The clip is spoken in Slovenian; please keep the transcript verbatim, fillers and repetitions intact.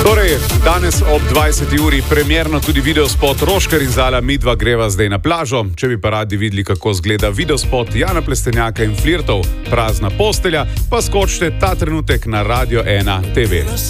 Torej, danes ob dvajseti uri premierno tudi videospot Roškar in Zala, midva greva zdaj na plažo. Če bi pa radi videli, kako zgleda videospot Jana Plestenjaka in Flirtov Prazna postelja, pa skočite ta trenutek na Radio ena te ve.